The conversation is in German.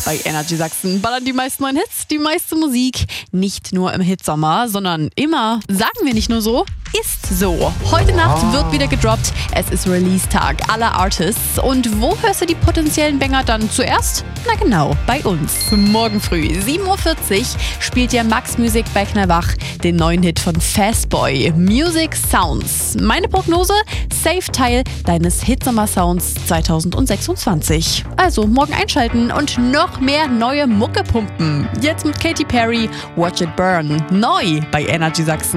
Bei Energy Sachsen ballern die meisten neuen Hits, die meiste Musik. Nicht nur im Hitsommer, sondern immer. Sagen wir nicht nur so, ist so. Heute Nacht wird wieder gedroppt. Es ist Release-Tag aller Artists. Und wo hörst du die potenziellen Banger dann zuerst? Na genau, bei uns. Morgen früh, 7.40 Uhr, spielt ja Max Music bei Knallwach den neuen Hit von Fastboy, Music Sounds. Meine Prognose? Safe Teil deines Hitsommer-Sounds 2026. Also morgen einschalten und noch mehr neue Mucke pumpen. Jetzt mit Katy Perry, Watch It Burn. Neu bei Energy Sachsen.